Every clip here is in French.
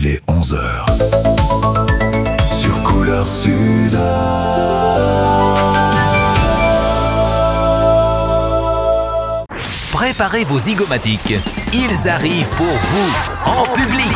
il est 11h. Sur Couleur Sud. Préparez vos zygomatiques. Ils arrivent pour vous, en public.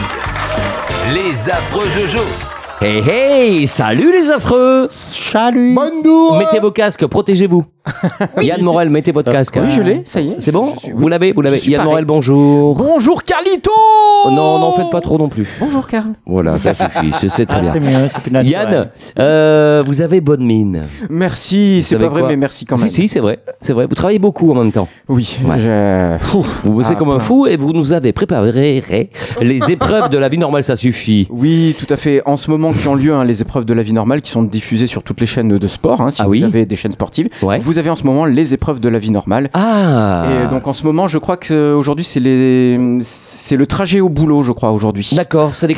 Les affreux Jojo. Hey hey, salut les affreux. Salut. Bonjour. Mettez vos casques, protégez-vous. Yann Morel, mettez votre casque. Oui, je l'ai, ça y est. C'est bon? Oui. Vous l'avez. Yann Morel, bonjour. Bonjour Carlito. Non, n'en faites pas trop non plus. Bonjour Carl. Voilà, ça suffit, c'est très bien. C'est mieux, c'est plus naturel. Yann, vous avez bonne mine. Merci, c'est savez pas vrai, quoi mais merci quand même. Si, c'est vrai. Vous travaillez beaucoup en même temps. Oui, Ouais. Vous bossez comme un fou et vous nous avez préparé les épreuves de la vie normale, ça suffit. Oui, tout à fait. En ce moment qui ont lieu les épreuves de la vie normale qui sont diffusées sur toutes les chaînes de sport. Si vous avez des chaînes sportives, vous avez en ce moment les épreuves de la vie normale. Ah. Et donc en ce moment, je crois que aujourd'hui c'est le trajet au boulot, je crois aujourd'hui. D'accord, c'est des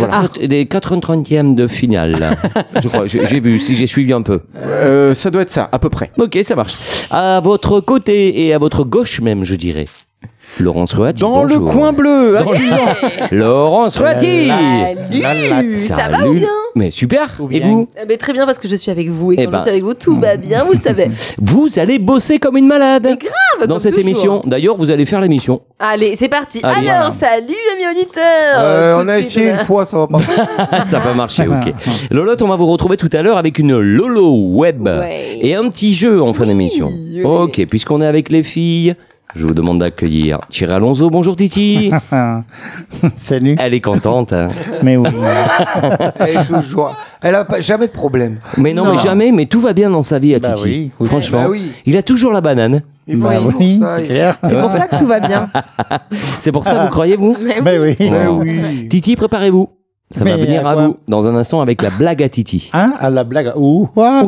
80e de finale. Je crois, j'ai vu, si j'ai suivi un peu. Ça doit être ça, à peu près. Ok, ça marche. À votre côté et à votre gauche même, je dirais. Laurence Roati. Dans bonjour. le coin bleu, accusant. Laurence Roati. Salut, ça va ou bien? Mais super. Et vous? Très bien parce que je suis avec vous et Eh quand ben, je suis avec vous, tout va bien, vous le savez. Vous allez bosser comme une malade. Mais grave, dans comme cette toujours. émission. D'ailleurs, vous allez faire l'émission. Allez, c'est parti. Allez, Alors, salut amis auditeurs. Tout On de a suite, essayé une fois, ça va pas. Ça va marcher, ok. Lolotte, on va vous retrouver tout à l'heure avec une Lolo Web. Ouais. Et un petit jeu en fin d'émission. oui. Ok, puisqu'on est avec les filles, je vous demande d'accueillir Thierry Alonso. Bonjour Titi. Salut. Elle est contente. Hein. Mais oui. Elle est toujours. Elle a jamais de problème. Mais non, mais jamais, mais tout va bien dans sa vie à Titi. oui. Franchement, Bah oui. il a toujours la banane. Il faut Bah toujours oui, ça. c'est clair. C'est pour ça que tout va bien. C'est pour ça, vous croyez-vous? Mais oui. oui. Mais Oh. oui. Titi, préparez-vous. Ça va Mais venir à à quoi vous dans un instant avec la blague à Titi. Hein, à la blague. Ouh,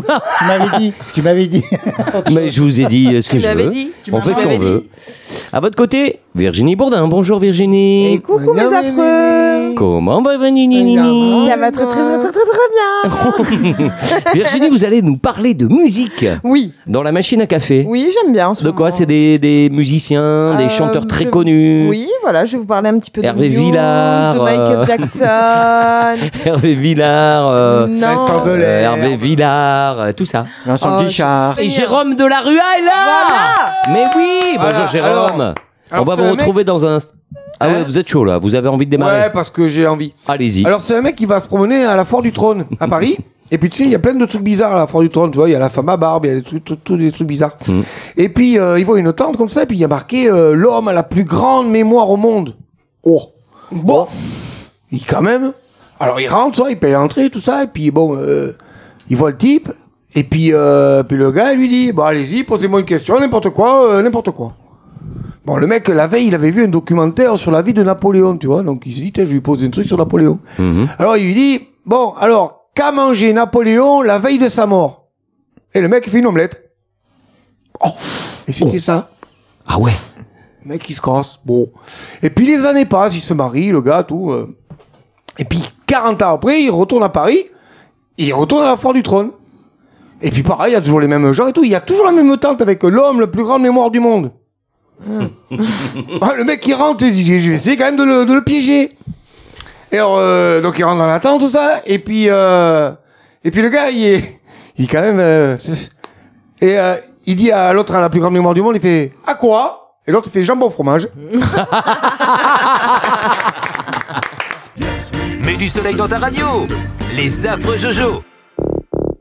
tu m'avais dit. Mais je vous ai dit ce que Tu je m'avais veux. dit. On fait ce Tu qu'on m'avais veut. À votre côté, Virginie Bourdin. Bonjour Virginie. Et coucou mes affreux. Comment va Virginie? Ça va très bien. Virginie, vous allez nous parler de musique Oui, dans la machine à café. oui, j'aime bien. en ce De quoi? moment. C'est des musiciens, des chanteurs très connus. Oui, voilà, je vais vous parler un petit peu Hervé de Muse, Villard, de Michael Jackson. Hervé Villard, Non. Vincent Delair. Hervé Villard, tout ça. Vincent Oh, Guichard. Et Jérôme de la Rua est là. Mais oui, bonjour Voilà, Jérôme. alors On va c'est vous un mec- retrouver dans un... Ah ouais, vous êtes chaud là, vous avez envie de démarrer. Ouais, parce que j'ai envie. Allez-y. Alors, c'est un mec qui va se promener à la Foire du Trône, à Paris. Et puis, tu sais, il y a plein de trucs bizarres à la Foire du Trône. Tu vois, il y a la femme à barbe, il y a tous des trucs bizarres. Et puis, il voit une tente comme ça, et puis il y a marqué l'homme a la plus grande mémoire au monde. Oh. Bon. Il, quand même. Alors, il rentre, ça, il paye l'entrée, tout ça, et puis, bon, il voit le type. Et puis le gars, il lui dit, bon, allez-y, posez-moi une question, n'importe quoi. Bon, le mec, la veille, il avait vu un documentaire sur la vie de Napoléon, tu vois. Donc, il s'est dit, tiens, je vais lui poser un truc sur Napoléon. Alors, il lui dit, bon, alors, qu'a mangé Napoléon la veille de sa mort? Et le mec, il fait une omelette. Oh. Et c'était ça. Ah ouais. Le mec, il se casse. Bon. Et puis, les années passent, il se marie, le gars, tout. Et puis, 40 ans après, il retourne à Paris. Il retourne à la Foire du Trône. Et puis, pareil, il y a toujours les mêmes gens et tout. Il y a toujours la même tente avec l'homme, la plus grande mémoire du monde. Ah, le mec il rentre, il dit je vais essayer quand même de le piéger. Et alors, donc il rentre dans la tente, tout ça, et puis le gars il est quand même il dit à l'autre, à la plus grande mémoire du monde, il fait à quoi? Et l'autre il fait jambon fromage. Mets du soleil dans ta radio. Les affreux Jojo.